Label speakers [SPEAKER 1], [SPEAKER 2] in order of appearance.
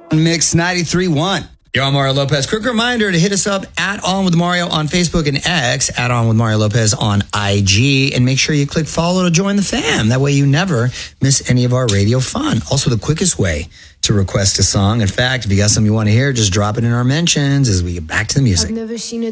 [SPEAKER 1] Mix 93.1. Yo, I'm Mario Lopez. Quick reminder to hit us up at On With Mario on Facebook and X, at On With Mario Lopez on IG, and make sure you click follow to join the fam. That way you never miss any of our radio fun. Also, the quickest way to request a song. In fact, if you got something you want to hear, just drop it in our mentions as we get back to the music.
[SPEAKER 2] I've never seen a